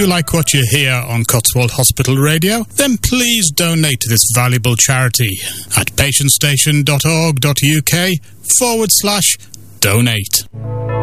you like what you hear on Cotswold Hospital Radio, then please donate to this valuable charity at patientstation.org.uk/donate.